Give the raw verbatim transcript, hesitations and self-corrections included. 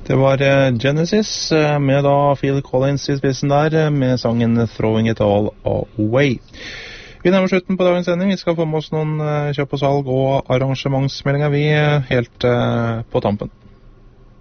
Det var Genesis med da Phil Collins I spissen der med sangen Throwing It All Away. Vi nærmer slutten på dagens sending. Vi skal få med oss noen kjøp og salg og arrangementsmeldinger vi helt på tampen.